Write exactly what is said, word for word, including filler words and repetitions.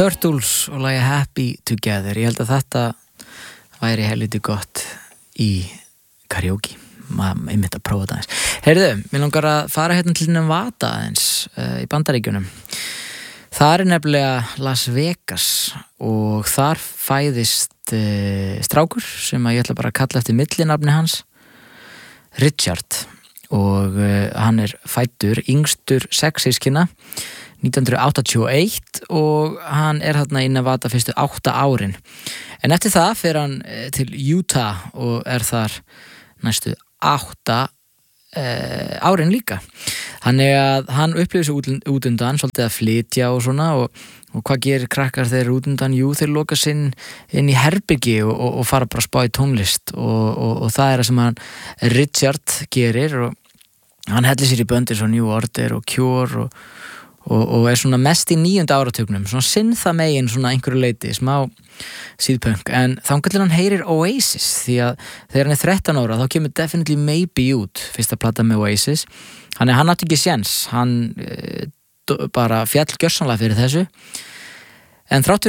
Turtles og lagið Happy Together. Ég held að þetta væri helviti gott í karaoke. Maður einmitt að prófa þetta aðeins. Heyrðu, mér langar að fara hérna til Nevada aðeins uh, í Bandaríkjunum. Það er nefnilega Las Vegas og þar fæðist uh, strákur sem að ég ætla bara að kalla eftir millinafni hans, Richard, og uh, hann er fæddur yngstur sex systkina nítján hundruð áttatíu og eitt og hann er þarna í Nevada fyrstu átta árin. En eftir það fer hann til Utah og er þar næstu átta uh, árin líka. Hann er að hann upplifir sig út, út undan, svolítið að flytja og svona og, og hvað gerir krakkar þeir út undan? Jú, þeir loka sinn inn í herbyggi og, og, og fara bara að spá í tónlist og, og, og það er það sem hann Richard gerir og hann hellir sér í böndir svo New Order og Cure og Og, og er svona mest í níunda áratugnum, svona syntha megin svona einhverju leiti, smá síðpunk, en þangað til hann heyrir Oasis, því að þegar hann er þrettán ára þá kemur Definitely Maybe út, fyrsta plata með Oasis, hann er hann átti ekki séns, hann e, bara fjall gjörsamlega fyrir þessu, en þrátt